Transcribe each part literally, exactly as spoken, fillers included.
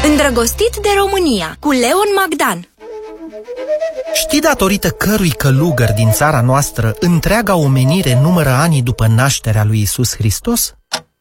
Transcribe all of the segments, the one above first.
Îndrăgostit de România, cu Leon Magdan. Știi datorită cărui călugăr din țara noastră întreaga omenire numără anii după nașterea lui Iisus Hristos?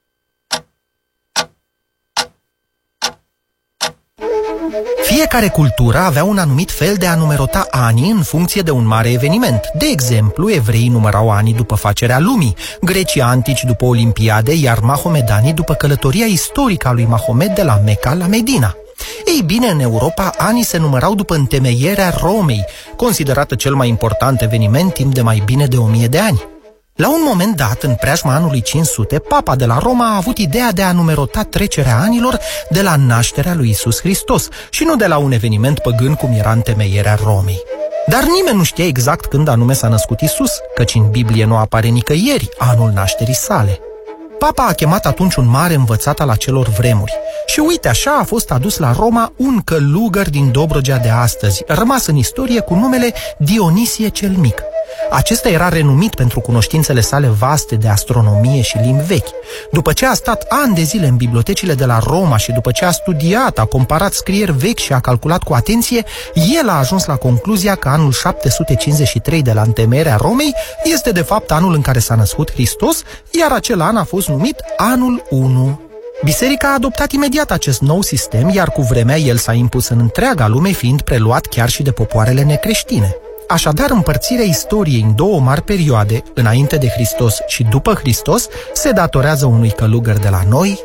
Fiecare cultură avea un anumit fel de a numerota anii în funcție de un mare eveniment. De exemplu, evreii numărau anii după facerea lumii, grecii antici după Olimpiade, iar mahomedanii după călătoria istorică a lui Mahomed de la Mecca la Medina. Ei bine, în Europa, anii se numărau după întemeierea Romei, considerată cel mai important eveniment timp de mai bine de o mie de ani. La un moment dat, în preajma anului cinci sute, papa de la Roma a avut ideea de a numerota trecerea anilor de la nașterea lui Iisus Hristos și nu de la un eveniment păgân cum era întemeierea Romei. Dar nimeni nu știa exact când anume s-a născut Iisus, căci în Biblie nu apare nicăieri anul nașterii sale. Papa a chemat atunci un mare învățat al acelor vremuri și uite așa a fost adus la Roma un călugăr din Dobrogea de astăzi, rămas în istorie cu numele Dionisie cel Mic. Acesta era renumit pentru cunoștințele sale vaste de astronomie și limbi vechi. După ce a stat ani de zile în bibliotecile de la Roma și după ce a studiat, a comparat scrieri vechi și a calculat cu atenție, el a ajuns la concluzia că anul șapte sute cincizeci și trei de la întemeierea Romei este de fapt anul în care s-a născut Hristos, iar acel an a fost numit anul unu. Biserica a adoptat imediat acest nou sistem, iar cu vremea el s-a impus în întreaga lume, fiind preluat chiar și de popoarele necreștine. Așadar, împărțirea istoriei în două mari perioade, înainte de Hristos și după Hristos, se datorează unui călugăr de la noi,